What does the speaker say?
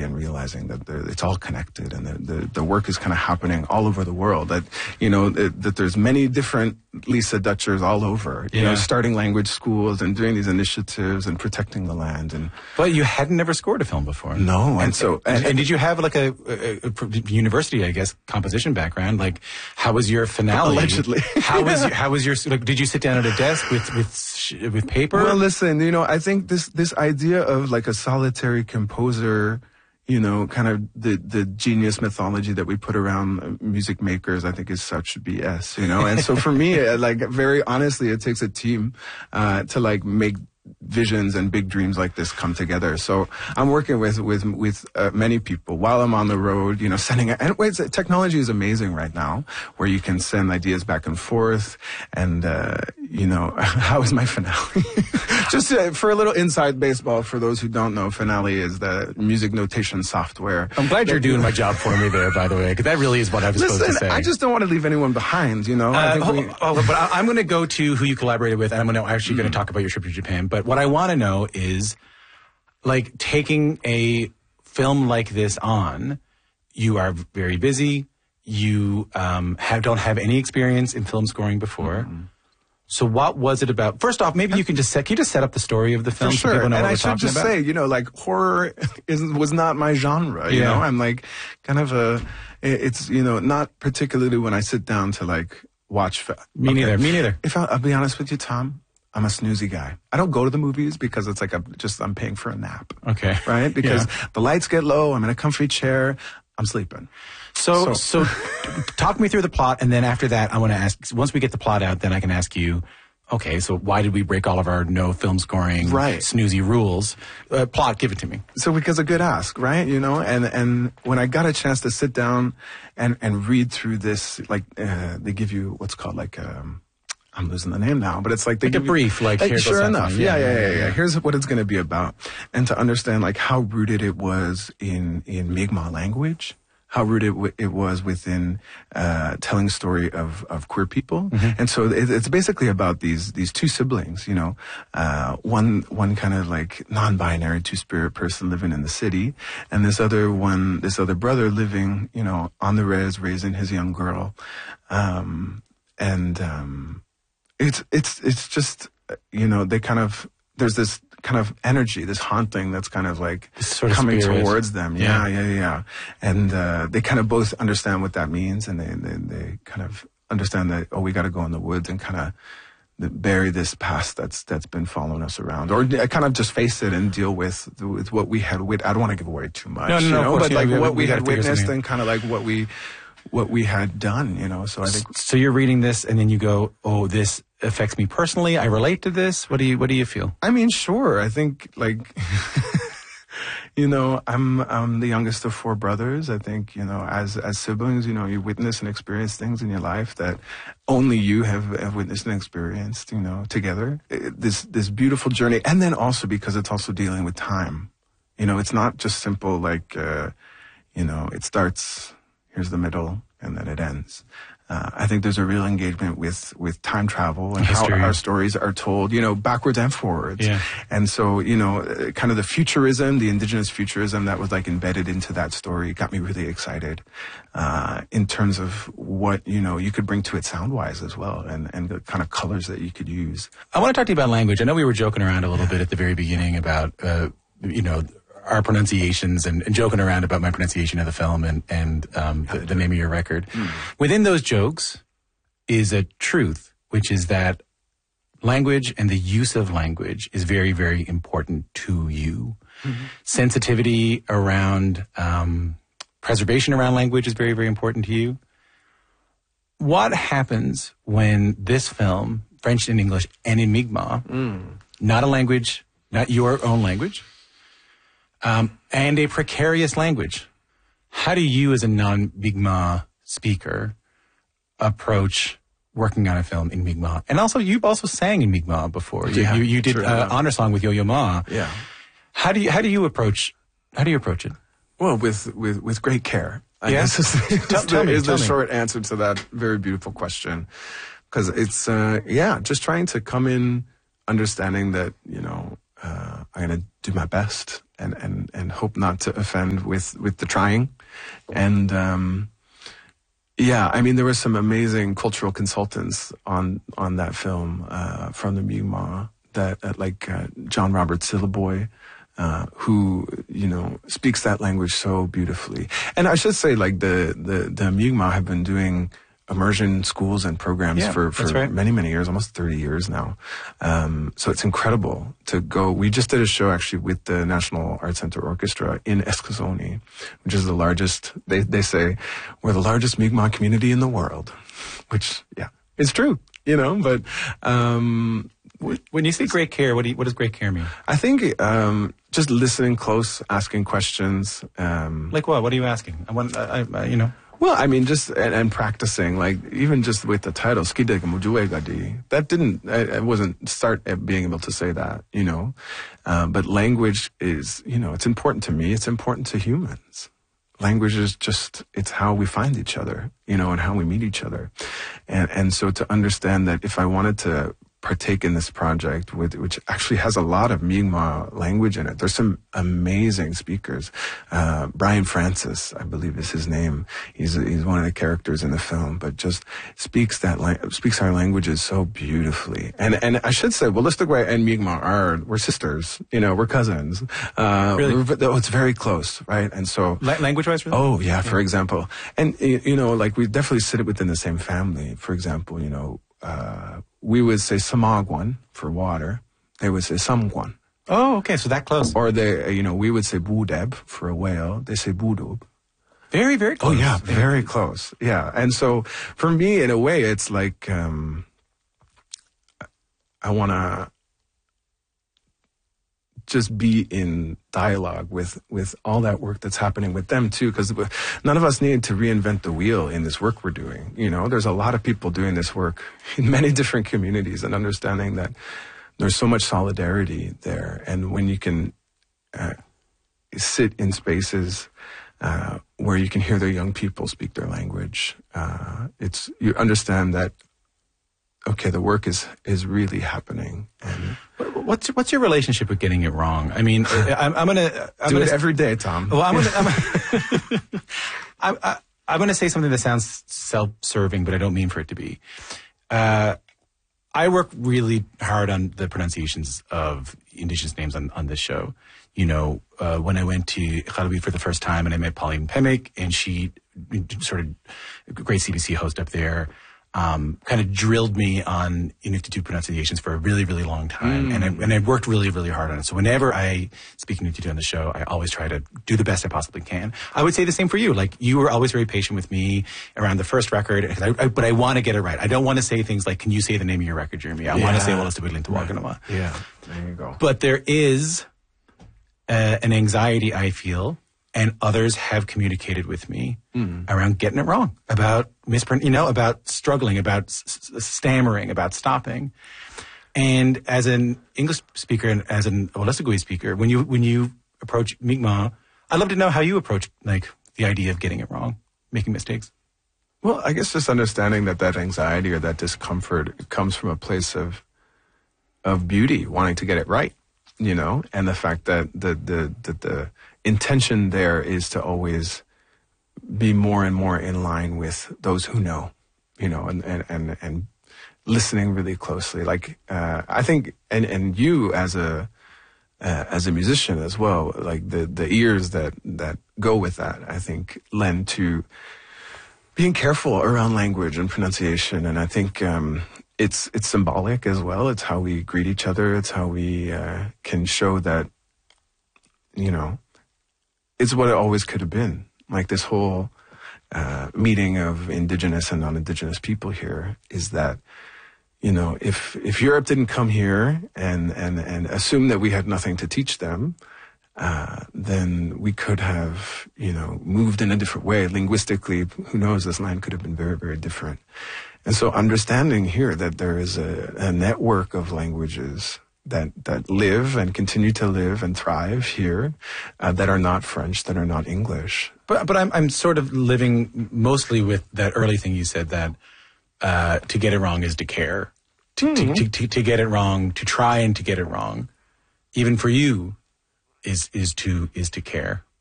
and realizing that it's all connected, and the work is kind of happening all over the world. That, you know, that there's many different Lisa Dutchers all over, you know, starting language schools and doing these initiatives and protecting the land. And but you hadn't never scored a film before. No, and did you have like a university, I guess, composition background? Like, how was your finale? Allegedly. How was your like? Did you sit down at a desk with paper? Well, listen, you know, I think this idea of like a solitary composer, you know, kind of the genius mythology that we put around music makers, I think is such BS, you know. And so for me, like, very honestly, it takes a team to like make visions and big dreams like this come together. So I'm working with many people while I'm on the road, you know, technology is amazing right now, where you can send ideas back and forth. And, you know, how is my finale? Just for a little inside baseball, for those who don't know, Finale is the music notation software. I'm glad you're doing my job for me there, by the way, because that really is what I was supposed to say. I just don't want to leave anyone behind, you know. But I'm going to go to who you collaborated with, and I'm actually going to talk about your trip to Japan. But what I want to know is, like, taking a film like this on, you are very busy, you don't have any experience in film scoring before. Mm-hmm. So what was it about? First off, maybe you can just set up the story of the film. For sure. So people know and what I we're should just about. say, you know, like, horror was not my genre, you know? I'm like kind of it's, you know, not particularly when I sit down to like watch. Me neither. If I'll be honest with you, Tom, I'm a snoozy guy. I don't go to the movies because it's like I'm paying for a nap. Okay. Right? Because the lights get low, I'm in a comfy chair, I'm sleeping. So talk me through the plot, and then after that, I want to ask, once we get the plot out, then I can ask you, okay, so why did we break all of our no film scoring snoozy rules? Plot, give it to me. So because a good ask, right? You know, and when I got a chance to sit down and read through this, like, they give you what's called like, I'm losing the name now, but it's like a brief, like here sure goes enough. Something. Yeah. Here's what it's going to be about, and to understand like how rooted it was in Mi'kmaq language, how rooted it was within telling story of queer people, and so it's basically about these two siblings, you know, one kind of like non-binary two-spirit person living in the city, and this other brother living, you know, on the res, raising his young girl, It's just, you know, there's this kind of energy, this haunting that's kind of like sort of coming spirit. towards them. Yeah. And they kind of both understand what that means, and they kind of understand that, we got to go in the woods and kind of bury this past that's been following us around, or kind of just face it and deal with what we had. I don't want to give away too much, no, you know, but like what we had witnessed and kind of like what we had done, you know. So I think. So you're reading this and then you go, oh, this affects me personally. I relate to this. What do you feel? I mean, sure. I think like, you know, I'm the youngest of four brothers. I think, you know, as siblings, you know, you witness and experience things in your life that only you have witnessed and experienced, you know, together. This beautiful journey. And then also because it's also dealing with time. You know, it's not just simple like, you know, it starts, here's the middle, and then it ends. I think there's a real engagement with time travel and history. How our stories are told, you know, backwards and forwards. Yeah. And so, you know, kind of the futurism, the indigenous futurism that was like embedded into that story got me really excited in terms of what, you know, you could bring to it sound-wise as well, and the kind of colors that you could use. I want to talk to you about language. I know we were joking around a little bit at the very beginning about, you know, our pronunciations and joking around about my pronunciation of the film and the name of your record. Within those jokes is a truth, which is that language and the use of language is very, very important to you. Sensitivity around preservation around language is very, very important to you. What happens when this film, French and English and in Mi'kmaq, not a language, not your own language, and a precarious language. How do you, as a non-Mi'kmaq speaker, approach working on a film in Mi'kmaq? And also, you've also sang in Mi'kmaq before. You did honor song with Yo-Yo Ma. Yeah. How do you approach it? Well, with great care. I guess is the short answer to that very beautiful question. Because it's just trying to come in understanding that, you know, going to do my best and hope not to offend with the trying. And yeah, I mean, there were some amazing cultural consultants on that film from the Mi'kmaq that like John Robert Sillaboy, who speaks that language so beautifully. And I should say, like the Mi'kmaq have been doing immersion schools and programs for right. many years, almost 30 years now. So it's incredible to go. We just did a show actually with the National Arts Center Orchestra in Eskasoni, which is the largest, they say, we're the largest Mi'kmaq community in the world, which, yeah, it's true, but, when you say great care, what does great care mean? I think, just listening close, asking questions. Like what? What are you asking? Well, I mean, just and practicing, like even just with the title, Skideg Mujuegadi, that didn't, I wasn't start at being able to say that, but language is, it's important to me. It's important to humans. Language is just, it's how we find each other, and how we meet each other. And so to understand that if I wanted to partake in this project, which actually has a lot of Mi'kmaq language in it. There's some amazing speakers. Brian Francis, I believe is his name. He's one of the characters in the film, but just speaks our languages so beautifully. And I should say, Wolastoqey and Mi'kmaq we're sisters. We're cousins. Really? It's very close, right? And so language-wise, really? Oh yeah, for example, and like we definitely sit within the same family. For example, we would say samagwan for water. They would say samgwan. Oh, okay. So that close. Or we would say budeb for a whale. They say budub. Very, very close. Oh yeah, very close. Yeah. And so for me, in a way, it's like, I want to just be in dialogue with all that work that's happening with them too, because none of us need to reinvent the wheel in this work we're doing. There's a lot of people doing this work in many different communities, and understanding that there's so much solidarity there. And when you can sit in spaces where you can hear their young people speak their language, you understand that, okay, the work is really happening. And what's your relationship with getting it wrong? I mean, I'm gonna do it every day, Tom. Well, I'm gonna say something that sounds self-serving, but I don't mean for it to be. I work really hard on the pronunciations of Indigenous names on this show. When I went to Iqaluit for the first time and I met Pauline Pemick, and she sort of great CBC host up there, kind of drilled me on Inuktitut pronunciations for a really, really long time. And I worked really, really hard on it. So whenever I speak Inuktitut on the show, I always try to do the best I possibly can. I would say the same for you. Like, you were always very patient with me around the first record, but I want to get it right. I don't want to say things like, can you say the name of your record, Jeremy? I want to say Wolastoqey. Yeah, there you go. But there is an anxiety I feel, and others have communicated with me around getting it wrong, about about struggling, about stammering, about stopping. And as an English speaker and as an Wolastoqey speaker, when you approach Mi'kmaq, I'd love to know how you approach like the idea of getting it wrong, making mistakes. Well, I guess just understanding that anxiety or that discomfort comes from a place of beauty, wanting to get it right, and the fact that the intention there is to always be more and more in line with those who know, and listening really closely. Like, I think, and you as a musician as well, like the ears that go with that, I think lend to being careful around language and pronunciation. And I think, it's symbolic as well. It's how we greet each other. It's how we, can show that, it's what it always could have been. Like this whole meeting of Indigenous and non-Indigenous people here is that, if Europe didn't come here and assume that we had nothing to teach them, then we could have, moved in a different way. Linguistically, who knows, this land could have been very, very different. And so understanding here that there is a network of languages that live and continue to live and thrive here, that are not French, that are not English. But I'm sort of living mostly with that early thing you said, that to get it wrong is to care. To get it wrong, to try and to get it wrong even for you, is to care.